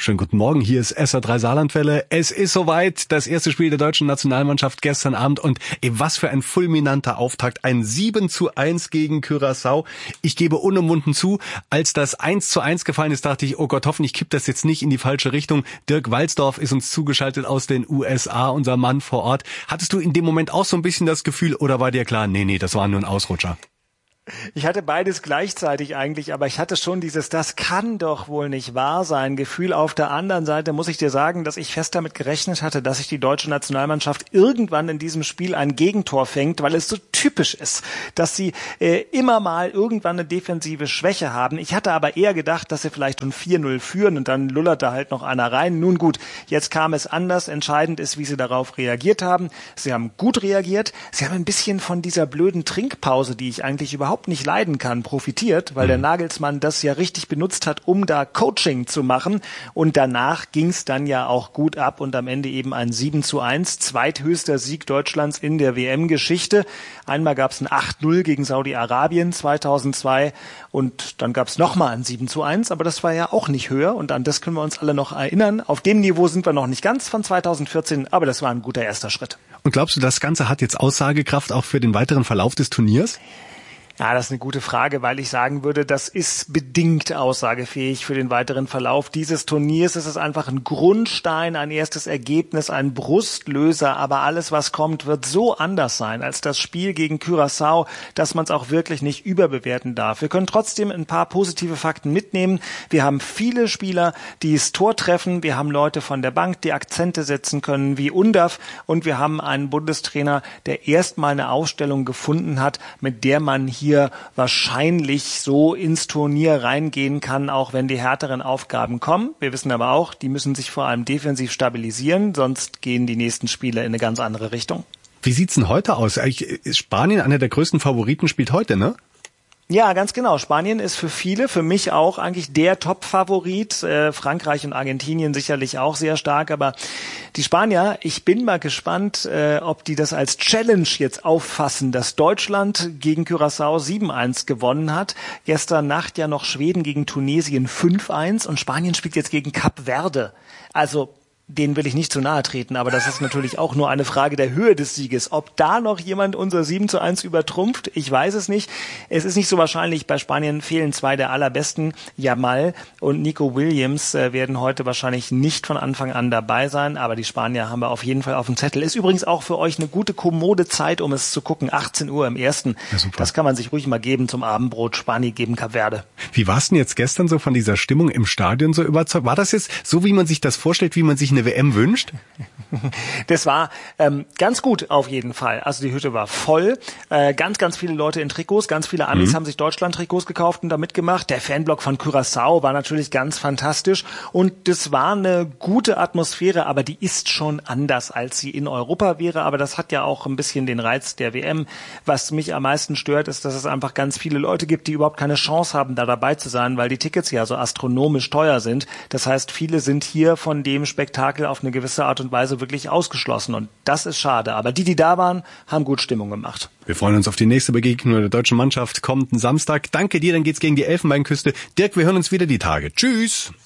Schönen guten Morgen, hier ist SR3 Saarlandwelle. Es ist soweit, das erste Spiel der deutschen Nationalmannschaft gestern Abend und was für ein fulminanter Auftakt. Ein 7:1 gegen Curaçao. Ich gebe unumwunden zu, als das 1:1 gefallen ist, dachte ich, oh Gott, hoffentlich kippt das jetzt nicht in die falsche Richtung. Dirk Walzdorf ist uns zugeschaltet aus den USA, unser Mann vor Ort. Hattest du in dem Moment auch so ein bisschen das Gefühl oder war dir klar, nee, das war nur ein Ausrutscher? Ich hatte beides gleichzeitig eigentlich, aber ich hatte schon das kann doch wohl nicht wahr sein Gefühl. Auf der anderen Seite muss ich dir sagen, dass ich fest damit gerechnet hatte, dass sich die deutsche Nationalmannschaft irgendwann in diesem Spiel ein Gegentor fängt, weil es so typisch ist, dass sie immer mal irgendwann eine defensive Schwäche haben. Ich hatte aber eher gedacht, dass sie vielleicht schon 4-0 führen und dann lullert da halt noch einer rein. Nun gut, jetzt kam es anders. Entscheidend ist, wie sie darauf reagiert haben. Sie haben gut reagiert. Sie haben ein bisschen von dieser blöden Trinkpause, die ich eigentlich überhaupt nicht leiden kann, profitiert, weil der Nagelsmann das ja richtig benutzt hat, um da Coaching zu machen. Und danach ging es dann ja auch gut ab und am Ende eben ein 7:1, zweithöchster Sieg Deutschlands in der WM-Geschichte. Einmal gab es ein 8:0 gegen Saudi-Arabien 2002 und dann gab es nochmal ein 7:1, aber das war ja auch nicht höher und an das können wir uns alle noch erinnern. Auf dem Niveau sind wir noch nicht ganz von 2014, aber das war ein guter erster Schritt. Und glaubst du, das Ganze hat jetzt Aussagekraft auch für den weiteren Verlauf des Turniers? Ja, das ist eine gute Frage, weil ich sagen würde, das ist bedingt aussagefähig für den weiteren Verlauf dieses Turniers. Es ist einfach ein Grundstein, ein erstes Ergebnis, ein Brustlöser, aber alles, was kommt, wird so anders sein als das Spiel gegen Curaçao, dass man es auch wirklich nicht überbewerten darf. Wir können trotzdem ein paar positive Fakten mitnehmen. Wir haben viele Spieler, die das Tor treffen. Wir haben Leute von der Bank, die Akzente setzen können, wie Undav. Und wir haben einen Bundestrainer, der erstmal eine Aufstellung gefunden hat, mit der man hier wahrscheinlich so ins Turnier reingehen kann, auch wenn die härteren Aufgaben kommen. Wir wissen aber auch, die müssen sich vor allem defensiv stabilisieren, sonst gehen die nächsten Spiele in eine ganz andere Richtung. Wie sieht's denn heute aus? Spanien, einer der größten Favoriten, spielt heute, ne? Ja, ganz genau. Spanien ist für viele, für mich auch eigentlich der Top-Favorit. Frankreich und Argentinien sicherlich auch sehr stark. Aber die Spanier, ich bin mal gespannt, ob die das als Challenge jetzt auffassen, dass Deutschland gegen Curaçao 7:1 gewonnen hat. Gestern Nacht ja noch Schweden gegen Tunesien 5:1 und Spanien spielt jetzt gegen Kap Verde. Also denen will ich nicht zu nahe treten, aber das ist natürlich auch nur eine Frage der Höhe des Sieges. Ob da noch jemand unser 7:1 übertrumpft, ich weiß es nicht. Es ist nicht so wahrscheinlich. Bei Spanien fehlen zwei der allerbesten. Yamal und Nico Williams werden heute wahrscheinlich nicht von Anfang an dabei sein, aber die Spanier haben wir auf jeden Fall auf dem Zettel. Ist übrigens auch für euch eine gute, kommode Zeit, um es zu gucken. 18 Uhr im ersten. Ja, das kann man sich ruhig mal geben zum Abendbrot. Spanien gegen Kap Verde. Wie war es denn jetzt gestern so von dieser Stimmung im Stadion so überzeugt? War das jetzt so, wie man sich das vorstellt, wie man sich eine WM wünscht? Das war ganz gut auf jeden Fall. Also die Hütte war voll. Ganz, ganz viele Leute in Trikots. Ganz viele Amis haben sich Deutschland-Trikots gekauft und da mitgemacht. Der Fanblock von Curaçao war natürlich ganz fantastisch. Und das war eine gute Atmosphäre, aber die ist schon anders, als sie in Europa wäre. Aber das hat ja auch ein bisschen den Reiz der WM. Was mich am meisten stört, ist, dass es einfach ganz viele Leute gibt, die überhaupt keine Chance haben, da dabei zu sein, weil die Tickets ja so astronomisch teuer sind. Das heißt, viele sind hier von dem Spektakel auf eine gewisse Art und Weise wirklich ausgeschlossen. Und das ist schade. Aber die da waren, haben gut Stimmung gemacht. Wir freuen uns auf die nächste Begegnung der deutschen Mannschaft kommenden Samstag. Danke dir, dann geht's gegen die Elfenbeinküste. Dirk, wir hören uns wieder die Tage. Tschüss!